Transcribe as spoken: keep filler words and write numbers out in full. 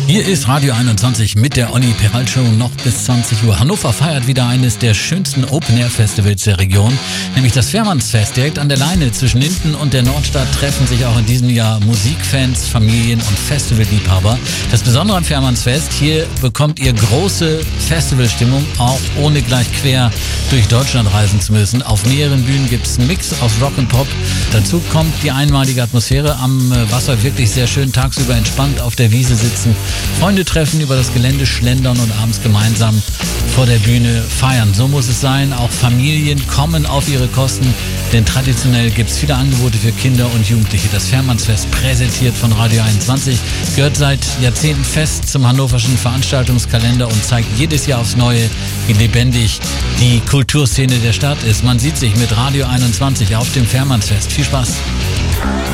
Hier ist Radio einundzwanzig mit der Olli Peralt Show noch bis zwanzig Uhr. Hannover feiert wieder eines der schönsten Open-Air-Festivals der Region, nämlich das Fährmannsfest. Direkt an der Leine zwischen Linden und der Nordstadt treffen sich auch in diesem Jahr Musikfans, Familien und Festivalliebhaber. Das Besondere am Fährmannsfest, hier bekommt ihr große Festivalstimmung, auch ohne gleich quer durch Deutschland reisen zu müssen. Auf mehreren Bühnen gibt es einen Mix aus Rock und Pop. Dazu kommt die einmalige Atmosphäre am Wasser, wirklich sehr schön, tagsüber entspannt auf der Wiese sitzen, Freunde treffen, über das Gelände schlendern und abends gemeinsam vor der Bühne feiern. So muss es sein. Auch Familien kommen auf ihre Kosten, denn traditionell gibt es viele Angebote für Kinder und Jugendliche. Das Fährmannsfest, präsentiert von Radio einundzwanzig, gehört seit Jahrzehnten fest zum hannoverschen Veranstaltungskalender und zeigt jedes Jahr aufs Neue, wie lebendig die Kulturszene der Stadt ist. Man sieht sich mit Radio einundzwanzig auf dem Fährmannsfest. Viel Spaß!